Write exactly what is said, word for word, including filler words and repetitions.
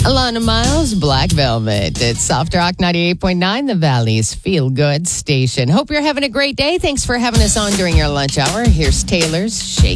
Alana Miles, Black Velvet. It's Soft Rock ninety-eight point nine, the Valley's Feel Good Station. Hope you're having a great day. Thanks for having us on during your lunch hour. Here's Taylor's Shake